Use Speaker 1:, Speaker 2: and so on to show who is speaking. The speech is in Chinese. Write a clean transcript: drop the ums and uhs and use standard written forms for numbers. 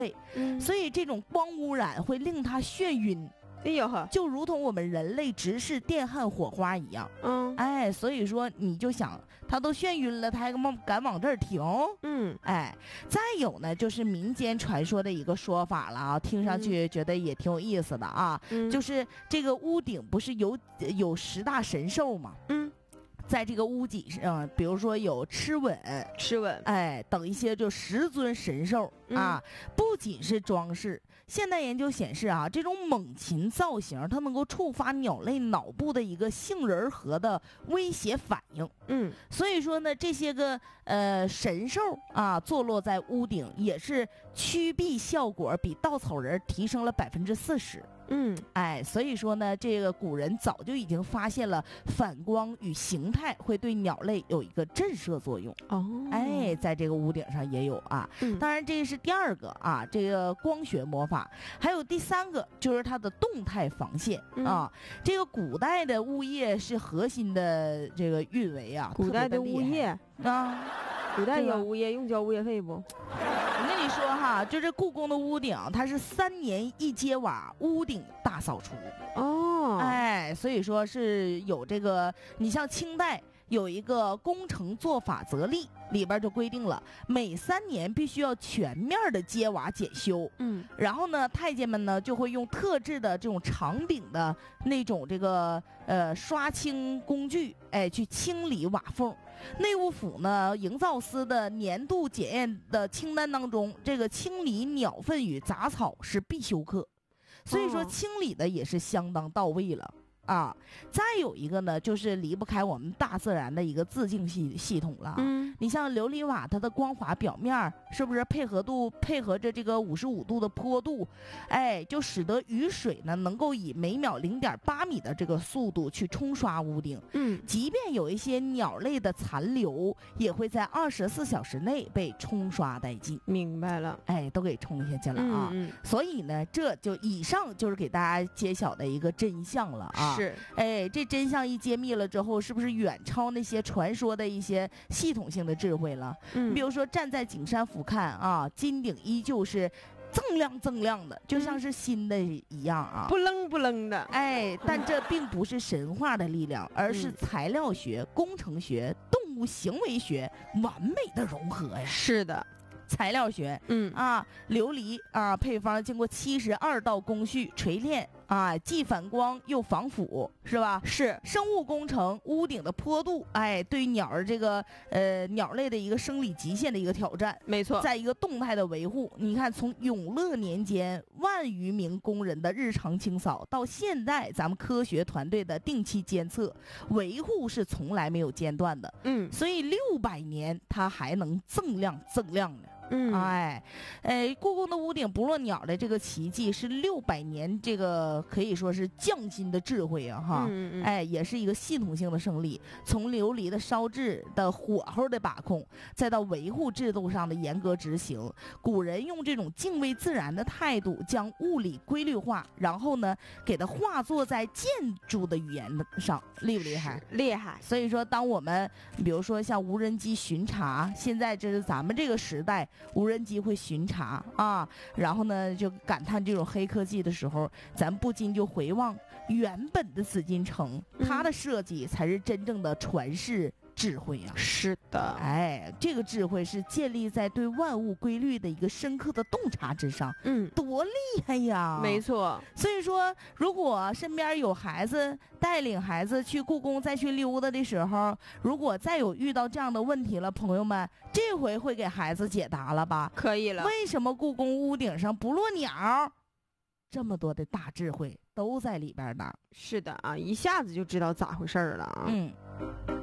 Speaker 1: 所以这种光污染会令它眩晕。
Speaker 2: 哎呦呵，
Speaker 1: 就如同我们人类直视电焊火花一样。所以说你就想，他都眩晕了，他还敢往这儿停？再有呢，就是民间传说的一个说法了啊，听上去觉得也挺有意思的啊。就是这个屋顶不是有10大神兽吗？在这个屋脊上，比如说有螭吻，等一些就10尊神兽啊，不仅是装饰。现代研究显示啊，这种猛禽造型，它能够触发鸟类脑部的一个杏仁核的威胁反应。所以说呢，这些个神兽啊，坐落在屋顶，也是驱避效果比稻草人提升了40%。所以说呢，这个古人早就已经发现了反光与形态会对鸟类有一个震慑作用。在这个屋顶上也有啊。当然这是第2个啊，这个光学魔法。还有第3个就是它的动态防线啊。这个古代的物业是核心的这个运维啊，
Speaker 2: 古代的物业
Speaker 1: 啊，
Speaker 2: 古代有物业用交物业费不？
Speaker 1: 我跟你说哈，就这故宫的屋顶，它是3年1揭瓦屋顶大扫除。所以说是有这个，你像清代有一个工程做法则例，里边就规定了每3年必须要全面的揭瓦检修。然后呢，太监们呢就会用特制的这种长柄的那种这个刷清工具，去清理瓦缝。内务府呢，营造司的年度检验的清单当中，这个清理鸟粪与杂草是必修课。所以说清理的也是相当到位了啊。再有一个呢，就是离不开我们大自然的一个自净系统了。你像琉璃瓦，它的光滑表面是不是配合着这个55度的坡度，就使得雨水呢能够以每秒0.8米的这个速度去冲刷屋顶。即便有一些鸟类的残留，也会在24小时内被冲刷殆尽。
Speaker 2: 明白了，
Speaker 1: 都给冲下去了啊。所以呢，这就以上就是给大家揭晓的一个真相了啊。
Speaker 2: 是，
Speaker 1: 这真相一揭秘了之后，是不是远超那些传说的一些系统性的智慧了？比如说站在景山俯瞰啊，金顶依旧是锃亮的，就像是新的一样啊，
Speaker 2: 不愣不愣的。
Speaker 1: 但这并不是神话的力量，而是材料学、工程学、动物行为学完美的融合呀。
Speaker 2: 是的。
Speaker 1: 材料学，琉璃啊，配方经过72道工序锤炼啊，既反光又防腐，是吧？
Speaker 2: 是。
Speaker 1: 生物工程，屋顶的坡度，对鸟儿这个鸟类的一个生理极限的一个挑战，
Speaker 2: 没错。
Speaker 1: 在一个动态的维护，你看从永乐年间万余名工人的日常清扫，到现在咱们科学团队的定期监测维护，是从来没有间断的。所以600年它还能锃亮的。故宫的屋顶不落鸟的这个奇迹，是600年这个可以说是匠心的智慧啊哈。也是一个系统性的胜利。从琉璃的烧制的火候的把控，再到维护制度上的严格执行，古人用这种敬畏自然的态度，将物理规律化，然后呢，给它化作在建筑的语言上，厉不厉害？
Speaker 2: 厉害。
Speaker 1: 所以说，当我们比如说像无人机巡查，现在这是咱们这个时代。无人机会巡查啊，然后呢就感叹这种黑科技的时候，咱不禁就回望原本的紫禁城，它的设计才是真正的传世智慧啊。
Speaker 2: 是的，
Speaker 1: 这个智慧是建立在对万物规律的一个深刻的洞察之上。多厉害呀！
Speaker 2: 没错。
Speaker 1: 所以说，如果身边有孩子，带领孩子去故宫再去溜达的时候，如果再有遇到这样的问题了，朋友们，这回会给孩子解答了吧？
Speaker 2: 可以了。
Speaker 1: 为什么故宫屋顶上不落鸟？这么多的大智慧都在里边呢。
Speaker 2: 是的啊，一下子就知道咋回事了啊。